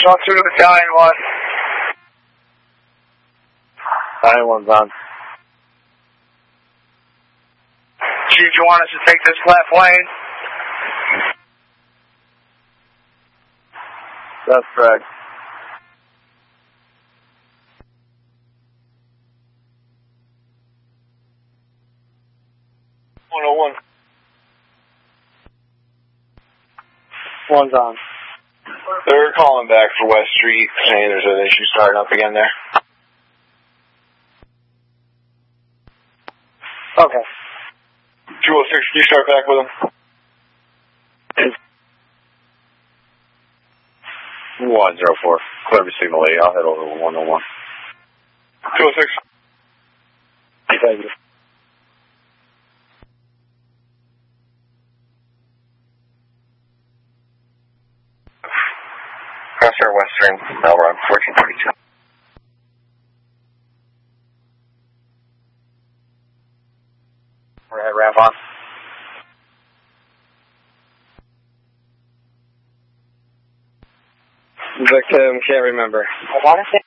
2 Battalion 1. Battalion 1's on. Chief, you want us to take this left lane? That's correct. One's on. They're calling back for West Street, saying there's an issue starting up again there. Okay. 206, can you start back with them? 104. Clear me signal 8. I'll head over to 101. 206. Thank you. Crosshair Western, Melrod, 1442. Overhead ramp on. Victim, can't remember. I want to say